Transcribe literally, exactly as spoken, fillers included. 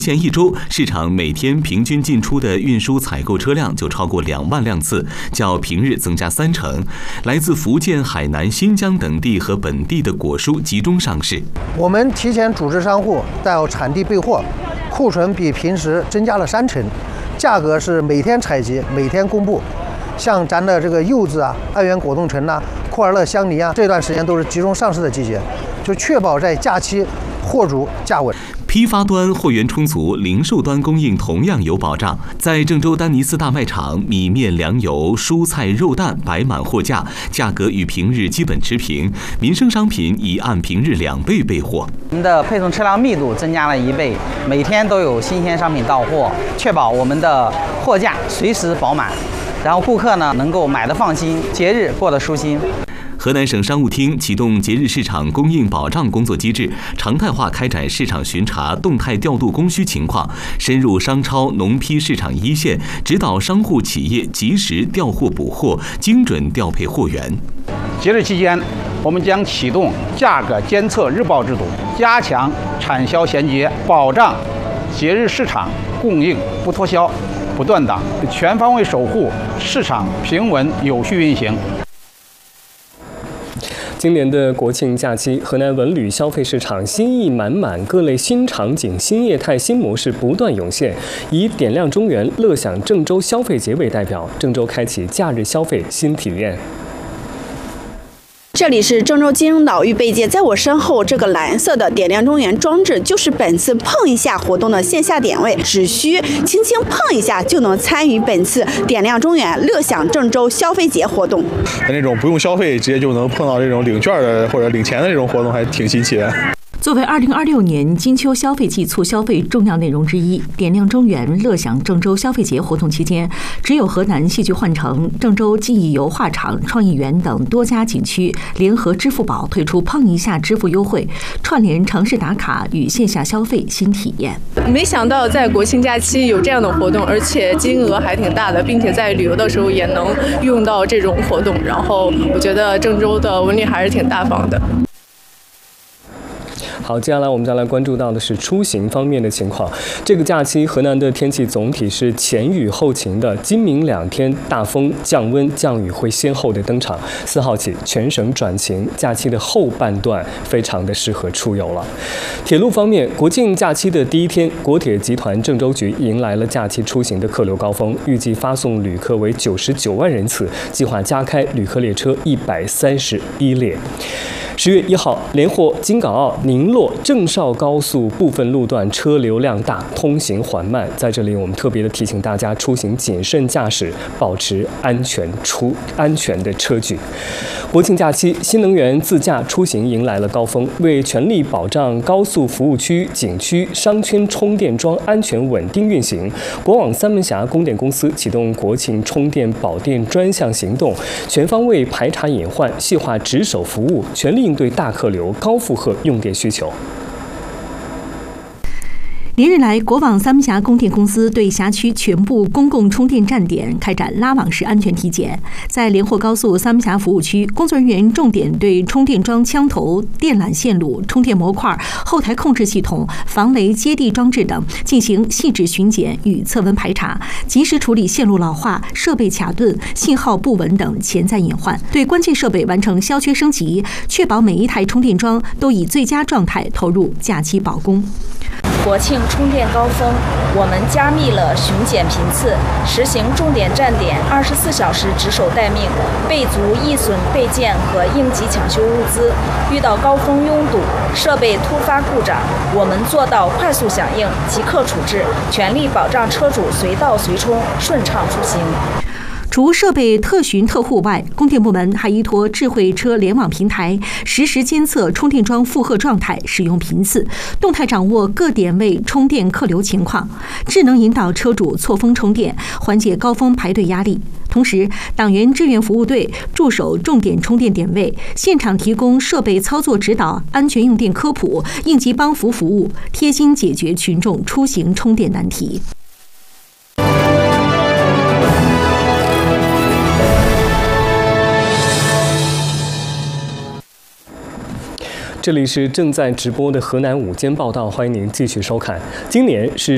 前一周，市场每天平均进出的运输采购车辆就超过两万辆次，较平日增加三成。来自福建、海南、新疆等地和本地的果蔬集中上市。 我们提前组织商户到产地备货，库存比平时增加了三成，价格是每天采集、每天公布。像咱的这个柚子啊、安源果冻橙呐、库尔勒香梨啊，这段时间都是集中上市的季节，就确保在假期货足价稳。 批发端货源充足，零售端供应同样有保障。在郑州丹尼斯大卖场，米面粮油、蔬菜肉蛋摆满货架，价格与平日基本持平。民生商品已按平日两倍备货。 我们的配送车辆密度增加了一倍，每天都有新鲜商品到货，确保我们的货架随时饱满，然后顾客呢能够买得放心，节日过得舒心。 河南省商务厅启动节日市场供应保障工作机制，常态化开展市场巡查，动态调度供需情况，深入商超、农批市场一线，指导商户企业及时调货补货，精准调配货源。 节日期间，我们将启动价格监测日报制度，加强产销衔接，保障节日市场供应不脱销、不断档，全方位守护市场平稳有序运行。 今年的国庆假期，河南文旅消费市场新意满满，各类新场景、新业态、新模式不断涌现。以点亮中原、乐享郑州消费节为代表，郑州开启假日消费新体验。 这里是郑州金融岛预备街，在我身后这个蓝色的点亮中原装置，就是本次碰一下活动的线下点位，只需轻轻碰一下就能参与本次点亮中原、乐享郑州消费节活动。 那种不用消费直接就能碰到这种领券的或者领钱的这种活动，还挺新奇的。 作为二零二六年金秋消费季促消费重要内容之一，点亮中原、乐享郑州消费节活动期间，只有河南戏剧幻城、郑州记忆油画厂、创意园等多家景区联合支付宝推出碰一下支付优惠，串联城市打卡与线下消费新体验。 没想到在国庆假期有这样的活动，而且金额还挺大的，并且在旅游的时候也能用到这种活动，然后我觉得郑州的文旅还是挺大方的。 好，接下来我们再来关注到的是出行方面的情况。这个假期，河南的天气总体是前雨后晴的，今明两天大风、降温、降雨会先后的登场。四号起，全省转晴，假期的后半段非常的适合出游了。铁路方面，国庆假期的第一天，国铁集团郑州局迎来了假期出行的客流高峰，预计发送旅客为九十九万人次，计划加开旅客列车一百三十一列。十月一号，连获京港澳宁洛郑绍高速部分路段车流量大，通行缓慢。在这里，我们特别的提醒大家出行谨慎驾驶，保持安全出安全的车距。国庆假期，新能源自驾出行迎来了高峰。为全力保障高速服务区、景区、商圈充电桩安全稳定运行，国网三门峡供电公司启动国庆充电保电专项行动，全方位排查隐患，细化值守服务，全力应对大客流、高负荷用电需求。 连日来，国网三门峡供电公司对辖区全部公共充电站点开展拉网式安全体检。在连霍高速三门峡服务区，工作人员重点对充电桩枪头、电缆线路、充电模块、后台控制系统、防雷接地装置等进行细致巡检与测温排查，及时处理线路老化、设备卡顿、信号不稳等潜在隐患，对关键设备完成消缺升级，确保每一台充电桩都以最佳状态投入假期保供。 国庆充电高峰，我们加密了巡检频次，实行重点站点二十四小时值守待命，备足易损备件和应急抢修物资。遇到高峰拥堵、设备突发故障，我们做到快速响应、即刻处置，全力保障车主随到随充、顺畅出行。 除设备特巡特护外，供电部门还依托智慧车联网平台，实时监测充电桩负荷状态、使用频次，动态掌握各点位充电客流情况，智能引导车主错峰充电，缓解高峰排队压力。同时，党员志愿服务队驻守重点充电点位，现场提供设备操作指导、安全用电科普、应急帮扶服务，贴心解决群众出行充电难题。 这里是正在直播的河南午间报道，欢迎您继续收看。今年是